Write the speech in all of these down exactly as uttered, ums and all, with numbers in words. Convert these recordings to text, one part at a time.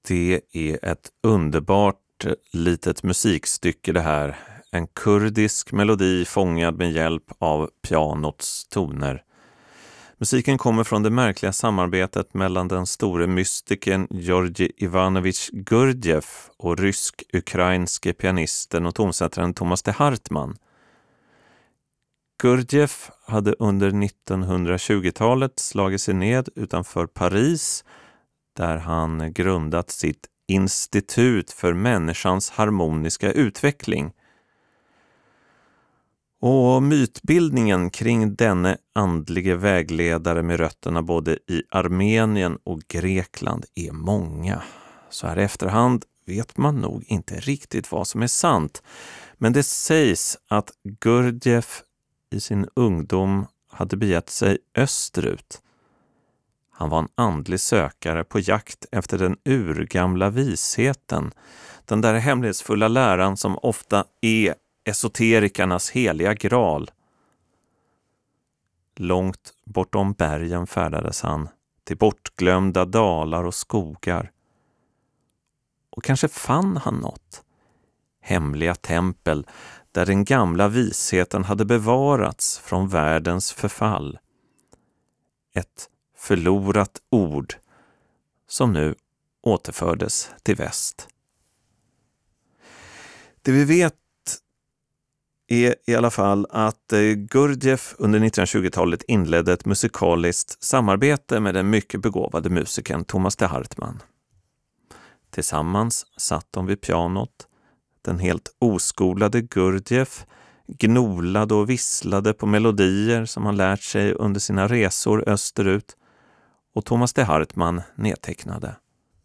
Det är ett underbart litet musikstycke det här. En kurdisk melodi fångad med hjälp av pianots toner. Musiken kommer från det märkliga samarbetet mellan den store mystiken Georgi Ivanovich Gurdjieff och rysk-ukrainske pianisten och tonsättaren Thomas de Hartmann. Gurdjieff hade under nittonhundratjugotalet slagit sig ned utanför Paris där han grundat sitt institut för människans harmoniska utveckling. Och mytbildningen kring denne andlige vägledare med rötterna både i Armenien och Grekland är många. Så här i efterhand vet man nog inte riktigt vad som är sant. Men det sägs att Gurdjieff i sin ungdom hade begett sig österut. Han var en andlig sökare på jakt efter den urgamla visheten, den där hemlighetsfulla läran som ofta är esoterikernas heliga graal. Långt bortom bergen färdades han, till bortglömda dalar och skogar. Och kanske fann han något. Hemliga tempel där den gamla visheten hade bevarats från världens förfall. Ett förlorat ord som nu återfördes till väst. Det vi vet är i alla fall att Gurdjieff under nittonhundratjugotalet inledde ett musikaliskt samarbete med den mycket begåvade musikern Thomas de Hartmann. Tillsammans satt de vid pianot. Den helt oskolade Gurdjieff gnolade och visslade på melodier som han lärt sig under sina resor österut och Thomas de Hartmann nedtecknade.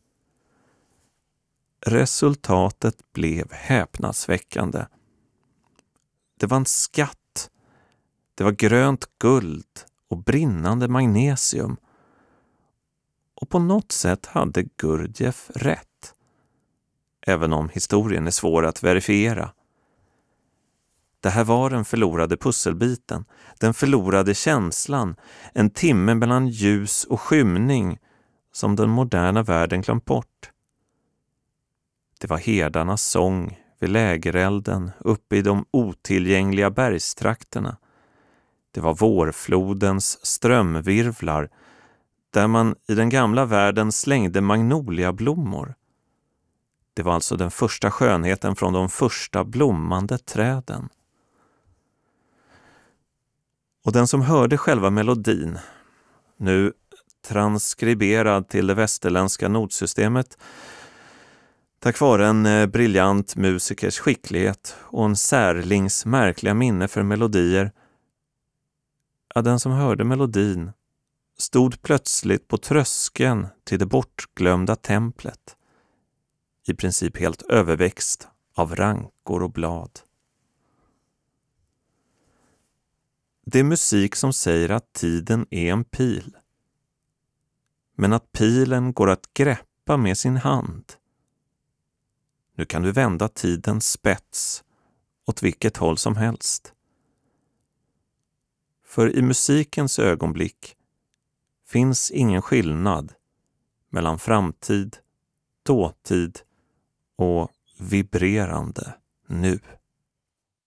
Resultatet blev häpnadsväckande. Det var en skatt. Det var grönt guld och brinnande magnesium. Och på något sätt hade Gurdjieff rätt. Även om historien är svår att verifiera. Det här var den förlorade pusselbiten, den förlorade känslan, en timme mellan ljus och skymning som den moderna världen glömt bort. Det var herdarnas sång vid lägerelden uppe i de otillgängliga bergstrakterna. Det var vårflodens strömvirvlar där man i den gamla världen slängde magnoliablommor. Det var alltså den första skönheten från de första blommande träden. Och den som hörde själva melodin, nu transkriberad till det västerländska notsystemet, tack vare en briljant musikers skicklighet och en särlings märkliga minne för melodier, ja, den som hörde melodin stod plötsligt på tröskeln till det bortglömda templet, i princip helt överväxt av rankor och blad. Det är musik som säger att tiden är en pil, men att pilen går att greppa med sin hand. Nu kan du vända tidens spets åt vilket håll som helst. För i musikens ögonblick finns ingen skillnad mellan framtid, dåtid och vibrerande nu.